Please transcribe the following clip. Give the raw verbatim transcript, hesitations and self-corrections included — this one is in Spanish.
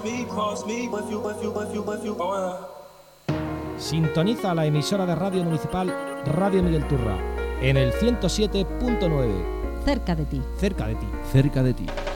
Sintoniza la emisora de radio municipal Radio Miguel Turra en el ciento siete punto nueve. Cerca de ti. Cerca de ti. Cerca de ti.